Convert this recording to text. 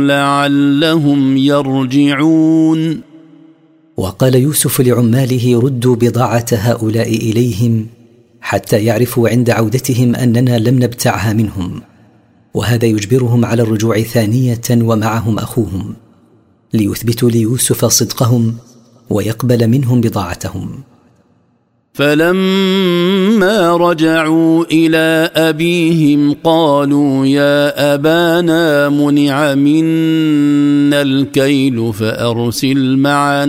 لعلهم يرجعون. وقال يوسف لعماله: ردوا بضاعة هؤلاء إليهم حتى يعرفوا عند عودتهم أننا لم نبتعها منهم، وهذا يجبرهم على الرجوع ثانية ومعهم أخوهم، ليثبتوا ليوسف صدقهم ويقبل منهم بضاعتهم. فلما رجعوا إلى أبيهم قالوا: يا أبانا منع منا الكيل فأرسل معنا